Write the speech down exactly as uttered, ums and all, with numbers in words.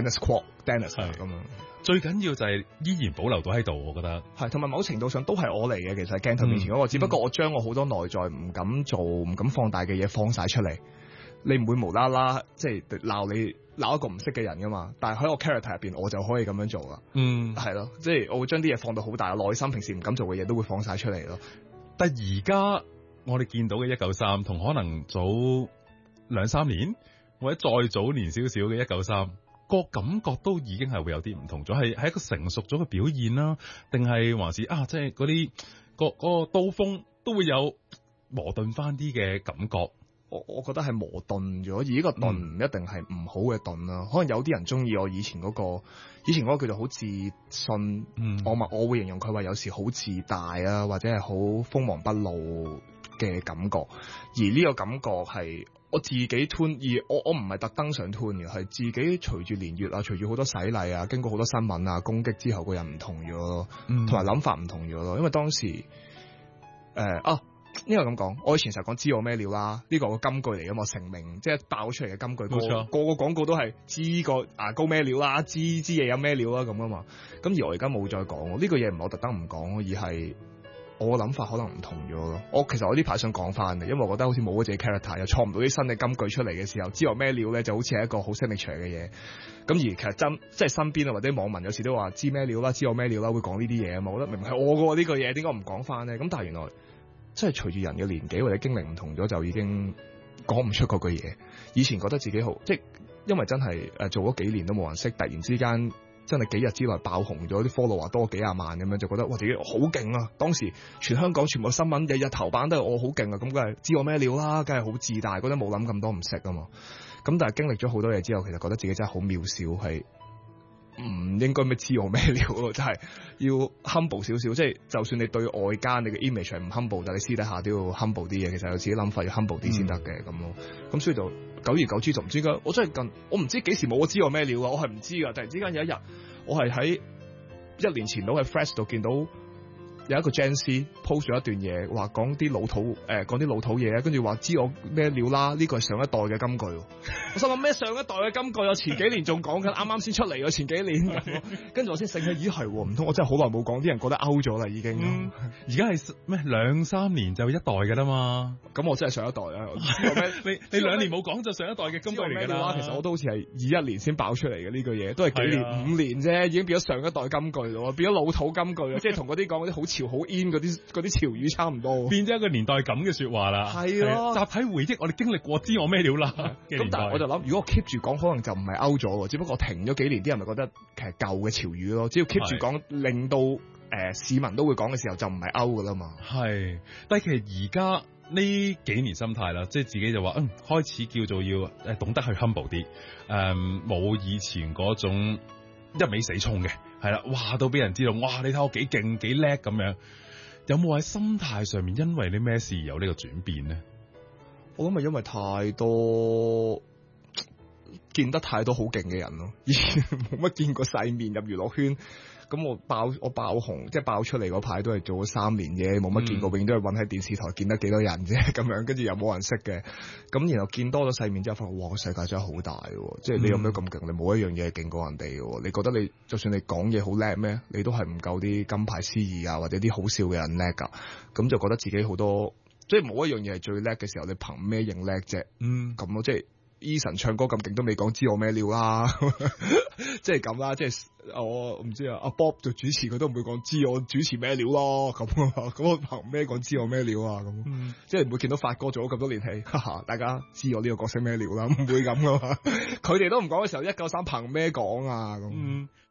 Dennis Quaid Dennis 咁樣。 最緊要就係依然保留到喺度，我覺得係，同埋某程度上都係我嚟嘅。其實鏡頭面前嗰個，嗯、只不過我將我好多內在唔敢做、唔敢放大嘅嘢放晒出嚟。你唔會無啦啦即係鬧你鬧一個唔識嘅人噶嘛？但係喺我 character 入邊，我就可以咁樣做啦。 嗯， 係咯，即係我會將啲嘢放到好大，內心平時唔敢做嘅嘢都會放晒出嚟咯。 但係而家我哋見到嘅一九三，同可能早兩三年或者再早年少少嘅一九三，個感覺都已經係會有啲唔同咗，係係一個成熟咗嘅表現啦，定係還是啊，即係嗰啲個嗰個刀鋒都會有磨鈍翻啲嘅感覺。 我我覺得係磨鈍咗，而呢個鈍唔一定係唔好嘅鈍啦。嗯、可能有啲人中意我以前嗰、嗰個，以前嗰個叫做好自信，嗯、我咪我會形容佢話有時好自大啊，或者係好鋒芒不露嘅感覺。而呢個感覺係我自己 tune，而我我唔係特登想 tune 嘅，係自己隨住年月啊，隨住好多洗禮啊，經過好多新聞啊攻擊之後，個人唔同咗咯，同埋諗法唔同咗咯。因為當時誒、呃、啊。呢個咁講，我以前成日講知我咩料啦，呢、這個個金句嚟噶嘛，成名即係爆出嚟嘅金句，冇錯，個個廣告都係知個牙膏咩料啦，知知嘢有咩料啦咁啊嘛。咁而我而家冇再講，呢、這個嘢唔係我特登唔講，而係我諗法可能唔同咗咯。我其實我呢排想講翻嘅，因為我覺得好似冇咗自己 character，又創唔到啲新嘅金句出嚟嘅時候，知我咩料咧就好似係一個好 signature 嘅嘢。咁而其實真即係身邊啊或者網民有時都話知咩料啦，知我咩料啦，會講呢啲嘢啊嘛。我覺得明明係我嘅呢、這個嘢，點解唔講翻咧？咁但係原來。即係隨住人嘅年紀或者經歷唔同咗，就已經講唔出嗰句嘢。以前覺得自己好，即係因為真係誒做咗幾年都冇人識，突然之間真係幾日之內爆紅咗，啲 follow 話多幾廿萬咁樣，就覺得哇自己好勁啊！當時全香港全部新聞日日頭版都係我好勁啊，咁梗係知我咩料啦，梗係好自大，覺得冇諗咁多唔識啊嘛。咁但係經歷咗好多嘢之後，其實覺得自己真係好渺小，係唔應該咩知我咩料咯，真係要 humble 少少，即係就算你對外間你嘅 image 係唔 humble，但係你私底下都要 humble 啲嘢。其實有自己諗法要 humble 啲先得嘅咁咯。咁所以就久而久之就唔知點解，我真係近我唔知幾時冇我知我咩料啊！我係唔知噶，突然之間有一日，我係喺一年前到喺 Fresh 度見到有一個 Gen Z post 咗一段嘢，話講啲老土誒，講啲老土嘢，跟住話知我咩料啦。呢個係上一代嘅金句，我心諗咩上一代嘅金句？我前幾年仲講緊，啱啱先出嚟嘅前幾年，跟住我先醒起，咦係，唔通我真係好耐冇講，啲人覺得 out 咗啦已經。 而家係咩兩三年就一代噶啦嘛？ 咁我真係上一代啊！ 你你兩年冇講就上一代嘅金句嚟噶啦。 其實我都好似係二一年先爆出嚟嘅呢句嘢，都係幾年、啊、五年啫，已經變咗上一代金句咯，變咗老土金句啊！即係同嗰啲講嗰啲好潮好 in 嗰啲嗰啲潮語差唔多， 變咗一個年代感嘅說話啦。 係咯、啊， 集體回憶，我哋經歷過，知我咩料啦。 咁但係我就諗，如果我 keep 住講，可能就唔係 out 咗，只不過我停咗幾年，啲人咪覺得其實舊嘅潮語咯。只要 keep 住講，令到誒、呃、市民都會講嘅時候，就唔係 out 噶啦嘛。係， 但係其實而家呢幾年心態啦，即係自己就話，嗯，開始叫做要誒懂得去 humble 啲，誒、嗯、冇以前嗰種一味死衝嘅，係啦，哇到俾人知道，哇你睇我幾勁幾叻咁樣。有冇喺心態上面因為啲咩事而有呢個轉變咧？ 我諗係因為太多見得太多好勁嘅人咯，以前冇乜見過世面，入娛樂圈，咁我爆我爆紅，即係爆出嚟嗰排都係做咗三年啫，冇乜見過，永遠都係搵喺電視台見得幾多人啫，咁樣跟住又冇人識嘅，咁然後見多咗世面之後，發覺哇個世界真係好大嘅，即係你有咩咁勁？你冇一樣嘢係勁過人哋嘅，你覺得你就算你講嘢好叻咩？你都係唔夠啲金牌司儀啊或者啲好笑嘅人叻噶，咁就覺得自己好多。即係冇一樣嘢係最叻嘅時候，你憑咩認叻啫？嗯，咁咯，即係 Eason 唱歌咁勁都未講知我咩料啦，即係咁啦，即係我唔知啊，阿 Bob 做主持佢都唔會講知我主持咩料咯，咁啊，咁我憑咩講知我咩料啊？咁，嗯、即係唔會見到發哥做咗咁多年戲，哈哈，大家知我呢個角色咩料啦，唔會咁噶嘛，佢哋都唔講嘅時候，一九三憑咩講啊？咁。嗯